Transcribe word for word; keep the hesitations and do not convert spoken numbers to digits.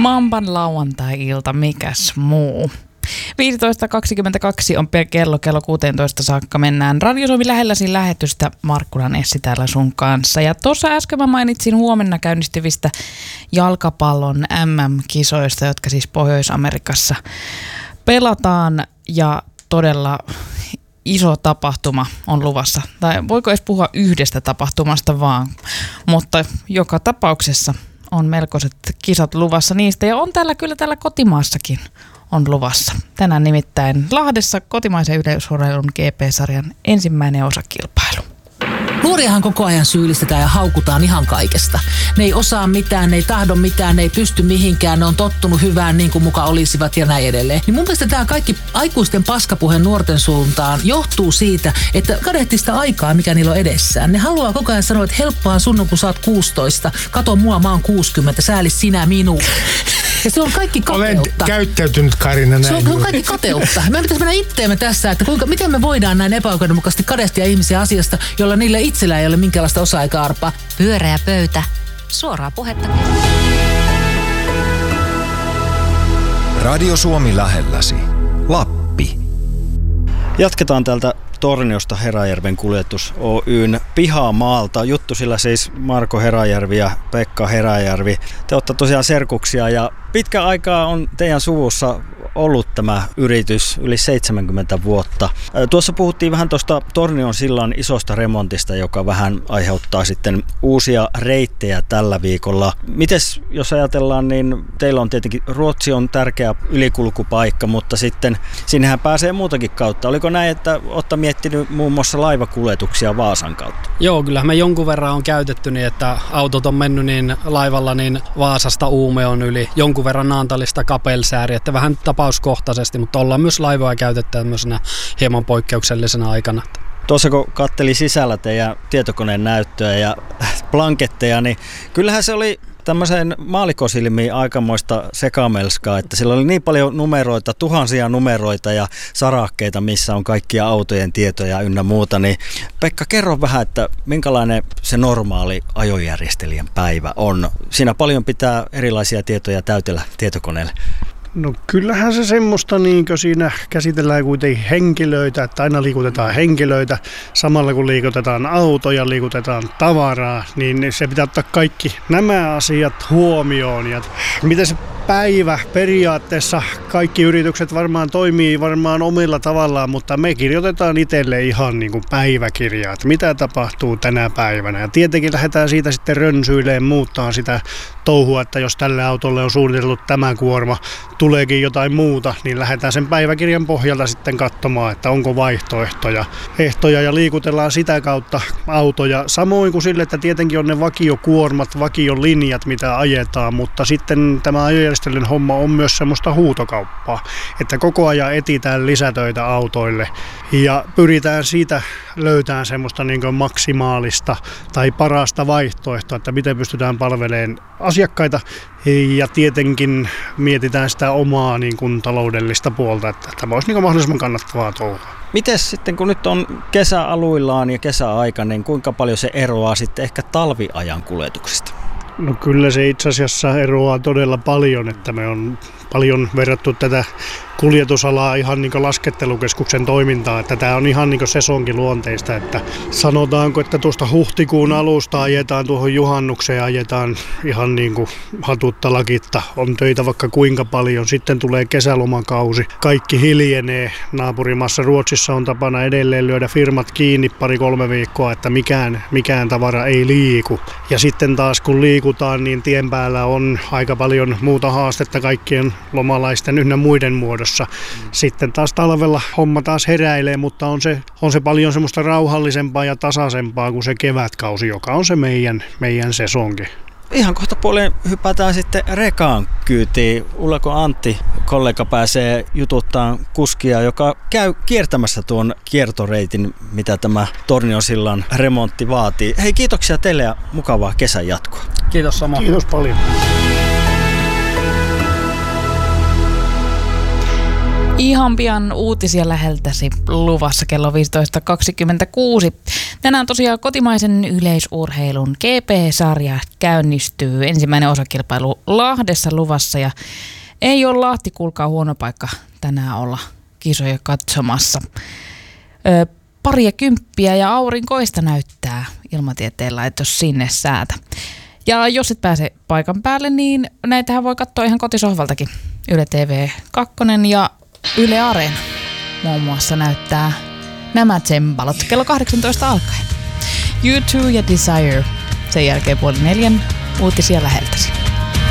Mamban lauantai-ilta, mikäs muu. viisitoista kaksikymmentäkaksi on kello, kello kuusitoista saakka mennään Radio Suomi lähelläsi lähetystä. Markkulan Essi täällä sun kanssa. Ja tuossa äsken mä mainitsin huomenna käynnistyvistä jalkapallon äm äm-kisoista, jotka siis Pohjois-Amerikassa pelataan ja todella iso tapahtuma on luvassa. Tai voiko edes puhua yhdestä tapahtumasta vaan, mutta joka tapauksessa on melkoiset kisat luvassa niistä ja on täällä kyllä täällä kotimaassakin on luvassa. Tänään nimittäin Lahdessa kotimaisen yleisurheilun G P-sarjan ensimmäinen osakilpailu. Nuoriahan koko ajan syyllistetään ja haukutaan ihan kaikesta. Ne ei osaa mitään, ne ei tahdo mitään, ne ei pysty mihinkään, ne on tottunut hyvään niin kuin muka olisivat ja näin edelleen. Niin mun mielestä tämä kaikki aikuisten paskapuhe nuorten suuntaan johtuu siitä, että kadehtii sitä aikaa, mikä niillä on edessään. Ne haluaa koko ajan sanoa, että helppohan sun on, kun sä oot kuusitoista. Kato mua, mä oon kuusikymmentä, sääli sinä minua. Ja se on kaikki kateutta. Olen käyttäytynyt, Karina, näin. Se on, se on kaikki kateutta. Me pitäisi mennä itteemme tässä, että kuinka, miten me voidaan näin epäoikeudenmukaisesti kadehtia ihmisiä asiasta, jolla niillä itsellä ei ole minkäänlaista osaa eikä arpaa. Pyöreä pöytä. Suoraa puhetta. Radio Suomi lähelläsi. Lappi. Jatketaan täältä Torniosta Heräjärven kuljetus Oyn pihamaalta. Juttu sillä siis Marko Heräjärvi ja Pekka Heräjärvi. Te olette tosiaan serkuksia ja pitkä aikaa on teidän suvussa ollut tämä yritys, yli seitsemänkymmentä vuotta. Tuossa puhuttiin vähän tuosta Tornion sillan isosta remontista, joka vähän aiheuttaa sitten uusia reittejä tällä viikolla. Mites, jos ajatellaan, niin teillä on tietenkin, Ruotsi on tärkeä ylikulkupaikka, mutta sitten sinnehän pääsee muutakin kautta. Oliko näin, että olette miettinyt muun muassa laivakuljetuksia Vaasan kautta? Joo, kyllähän me jonkun verran on käytetty niin, että autot on mennyt niin laivalla niin Vaasasta Uumeon yli, jonkun verran Naantalista Kapellsääri, että vähän tapauskohtaisesti, mutta ollaan myös laivoja käytetty tämmöisenä hieman poikkeuksellisena aikana. Tuossa kun katteli sisällä teidän tietokoneen näyttöä ja blanketteja, niin kyllähän se oli tämmöiseen maalikosilmiin aikamoista sekamelskaa, että siellä oli niin paljon numeroita, tuhansia numeroita ja sarakkeita, missä on kaikkia autojen tietoja ynnä muuta. Niin Pekka, kerro vähän, että minkälainen se normaali ajojärjestelijän päivä on. Siinä paljon pitää erilaisia tietoja täytellä tietokoneelle. No kyllähän se semmoista, niin kuin siinä käsitellään kuitenkin henkilöitä, että aina liikutetaan henkilöitä, samalla kun liikutetaan autoja, liikutetaan tavaraa, niin se pitää ottaa kaikki nämä asiat huomioon. Ja miten se päivä periaatteessa, kaikki yritykset varmaan toimii varmaan omilla tavallaan, mutta me kirjoitetaan itselle ihan niin kuin päiväkirjaa, että mitä tapahtuu tänä päivänä. Ja tietenkin lähdetään siitä sitten rönsyilemään, muuttaa sitä touhua, että jos tälle autolle on suunniteltu tämä kuorma, tuleekin jotain muuta, niin lähdetään sen päiväkirjan pohjalta sitten katsomaan, että onko vaihtoehtoja ehtoja ja liikutellaan sitä kautta autoja. Samoin kuin sille, että tietenkin on ne vakiokuormat, vakiolinjat, mitä ajetaan, mutta sitten tämä ajojärjestelyn homma on myös semmoista huutokauppaa, että koko ajan etsitään lisätöitä autoille ja pyritään siitä löytämään semmoista niin kuin maksimaalista tai parasta vaihtoehtoa, että miten pystytään palvelemaan asiakkaita ja tietenkin mietitään sitä omaa niin kuin taloudellista puolta, että tämä olisi niin kuin mahdollisimman kannattavaa touhua. Mites sitten, kun nyt on kesäaluillaan ja kesäaika, niin kuinka paljon se eroaa sitten ehkä talviajan kuljetuksista? No kyllä se itse asiassa eroaa todella paljon, että me on paljon verrattu tätä kuljetusalaa ihan niin kuin laskettelukeskuksen toimintaa, että tämä on ihan niin kuin sesonkiluonteista, että sanotaanko, että tuosta huhtikuun alusta ajetaan tuohon juhannukseen, ajetaan ihan niin kuin hatutta lakitta, on töitä vaikka kuinka paljon, sitten tulee kesälomakausi, kaikki hiljenee, naapurimaassa Ruotsissa on tapana edelleen lyödä firmat kiinni pari-kolme viikkoa, että mikään, mikään tavara ei liiku, ja sitten taas kun liikutaan, niin tien päällä on aika paljon muuta haastetta kaikkien lomalaisten ynnä muiden muodossa. Sitten taas talvella homma taas heräilee, mutta on se, on se paljon semmoista rauhallisempaa ja tasaisempaa kuin se kevätkausi, joka on se meidän, meidän sesonki. Ihan kohta puoleen hypätään sitten rekaan kyytiin. Ullako Antti, kollega, pääsee jututtaan kuskia, joka käy kiertämässä tuon kiertoreitin, mitä tämä Tornionsillan remontti vaatii. Hei, kiitoksia teille ja mukavaa kesän jatkoa. Kiitos samoin. Kiitos paljon. Ihan pian uutisia läheltäsi luvassa kello viisitoista kaksikymmentäkuusi. Tänään tosiaan kotimaisen yleisurheilun G P-sarja käynnistyy. Ensimmäinen osakilpailu Lahdessa luvassa ja ei ole Lahti, kuulkaa, huono paikka tänään olla kisoja katsomassa. Ö, paria kymppiä ja aurinkoista näyttää ilmatieteen laitos sinne säätä. Ja jos et pääse paikan päälle, niin näitähän voi katsoa ihan kotisohvaltakin. Yle T V kaksi ja Yle Areena muun muassa näyttää nämä tsembalot kello kahdeksantoista alkaen. U two ja Desire. Sen jälkeen puoli neljän uutisia läheltäsi.